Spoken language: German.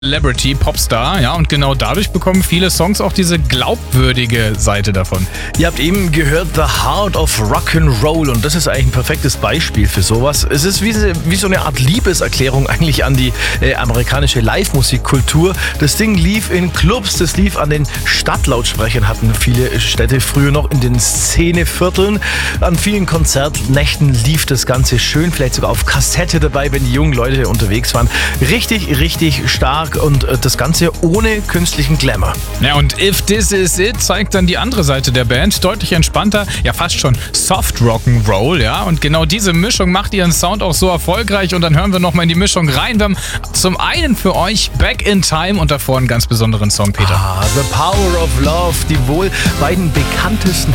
Celebrity, Popstar, ja, und genau dadurch bekommen viele Songs auch diese glaubwürdige Seite davon. Ihr habt eben gehört The Heart of Rock'n'Roll und das ist eigentlich ein perfektes Beispiel für sowas. Es ist wie so eine Art Liebeserklärung eigentlich an die amerikanische Live-Musikkultur. Das Ding lief in Clubs, das lief an den Stadtlautsprechern, hatten viele Städte früher noch in den Szenevierteln. An vielen Konzertnächten lief das Ganze schön, vielleicht sogar auf Kassette dabei, wenn die jungen Leute unterwegs waren. Richtig, richtig stark. Und das Ganze ohne künstlichen Glamour. Ja, und If This Is It zeigt dann die andere Seite der Band, deutlich entspannter, ja fast schon Soft Rock'n'Roll, ja, und genau diese Mischung macht ihren Sound auch so erfolgreich und dann hören wir nochmal in die Mischung rein. Wir haben zum einen für euch Back in Time und davor einen ganz besonderen Song, Peter. The Power of Love, die wohl beiden bekanntesten